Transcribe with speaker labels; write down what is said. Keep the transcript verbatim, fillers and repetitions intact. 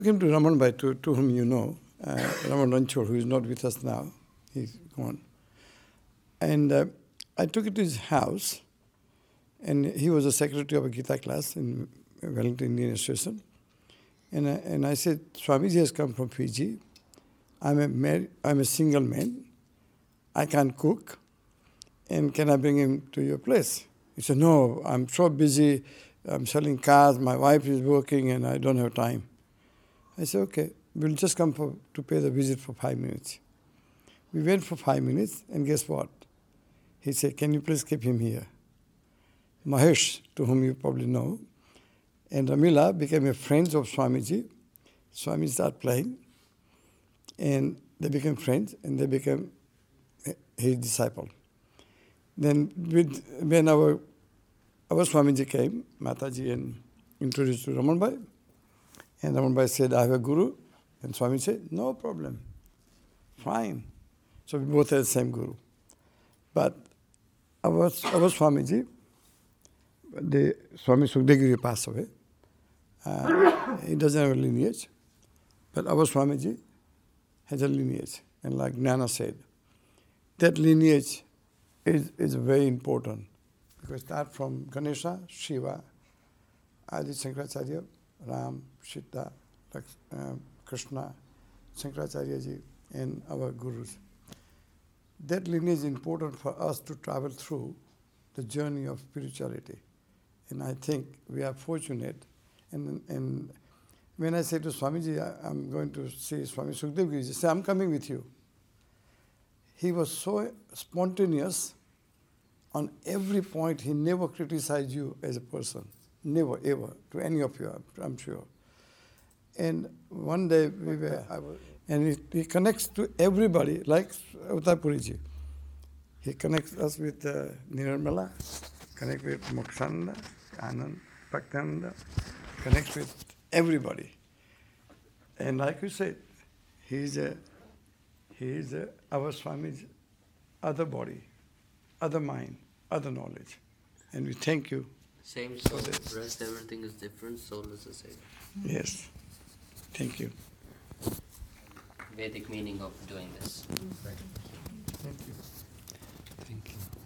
Speaker 1: came to Raman Bhai, to, to whom you know, uh, Raman Ranchod, who is not with us now. He's gone. And uh, I took it to his house, and he was the secretary of a Gita class in Wellington Indian Association. And I, and I said, Swamiji has come from Fiji. I'm a, mar- I'm a single man. I can't cook. And can I bring him to your place? He said, no, I'm so busy. I'm selling cars. My wife is working, and I don't have time. I said, okay, we'll just come for, to pay the visit for five minutes. We went for five minutes, and guess what? He said, can you please keep him here? Mahesh, to whom you probably know, and Ramila became a friend of Swamiji. Swamiji started playing, and they became friends, and they became his disciple. Then with, when our, our Swamiji came, Mataji, and introduced to Raman Bhai, and Raman Bhai said, I have a guru. And Swamiji said, no problem, fine. So we both had the same guru. But our, our Swamiji, the Swami Sukhdevgiri passed away. Uh, he doesn't have a lineage. But our Swamiji has a lineage. And like Jnana said, that lineage is, is very important. Because start from Ganesha, Shiva, Adi Shankaracharya, Ram, Sita, uh, Krishna, Shankaracharya ji, and our gurus. That lineage is important for us to travel through the journey of spirituality. And I think we are fortunate. And, and when I say to Swamiji, I, I'm going to see Swami Sukhdevgiri, he said, I'm coming with you. He was so spontaneous on every point. He never criticized you as a person. Never, ever, to any of you, I'm sure. And one day we were, I was, and he, he connects to everybody, like Avatar Puriji. He connects us with uh, Nirmala, connects with Mokshananda, Anand, Bhaktananda, connects with everybody. And like you said, he is a, he is a, our Swami's other body, other mind, other knowledge. And we thank you.
Speaker 2: Same soul, rest everything is different, soul is the same.
Speaker 1: Yes. Thank you.
Speaker 2: Vedic meaning of doing this.
Speaker 1: Thank you.
Speaker 3: Thank you.